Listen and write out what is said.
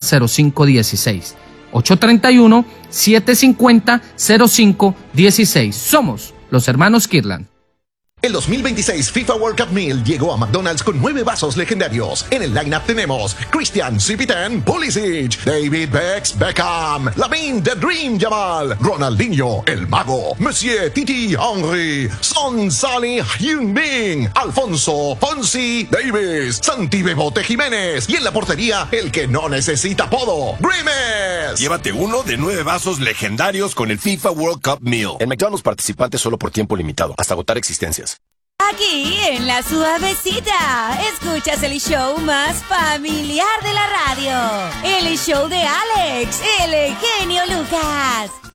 750-0516. 831-750-0516. Somos los hermanos Kirtland. El 2026 FIFA World Cup Meal llegó a McDonald's con 9 vasos legendarios. En el lineup tenemos Christian Cipitan Pulisic, David Beckham, Lamine The Dream Yamal, Ronaldinho El Mago, Monsieur Titi Henry, Son Salih Heung-min, Alfonso Fonsi Davis, Santi Bebote Jiménez y en la portería el que no necesita apodo, Grimes. Llévate uno de 9 vasos legendarios con el FIFA World Cup Meal. En McDonald's participantes solo por tiempo limitado, hasta agotar existencias. Aquí en La Suavecita, escuchas el show más familiar de la radio. El show de Alex, el genio Lucas.